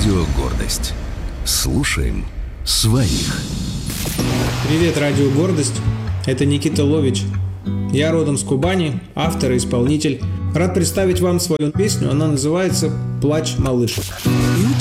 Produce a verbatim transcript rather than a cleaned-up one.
Радио «Гордость». Слушаем своих. Привет, Радио «Гордость». Это Никита Лович. Я родом с Кубани, автор и исполнитель. Рад представить вам свою песню. Она называется «Плачь, малыш».